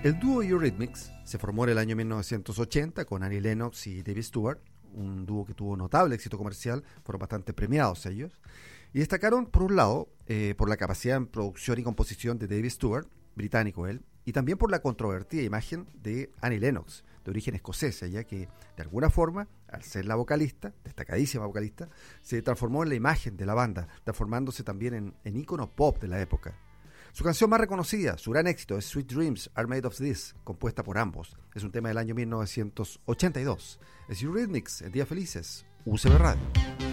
El dúo Eurythmics se formó en el año 1980 con Annie Lennox y David Stewart, un dúo que tuvo notable éxito comercial, fueron bastante premiados ellos, y destacaron por un lado por la capacidad en producción y composición de David Stewart, británico él, y también por la controvertida imagen de Annie Lennox, de origen escocés, ya que de alguna forma, al ser la vocalista, destacadísima vocalista, se transformó en la imagen de la banda, transformándose también en ícono pop de la época. Su canción más reconocida, su gran éxito, es Sweet Dreams Are Made of This, compuesta por ambos. Es un tema del año 1982. Es Eurythmics, en Días Felices, UCB Radio.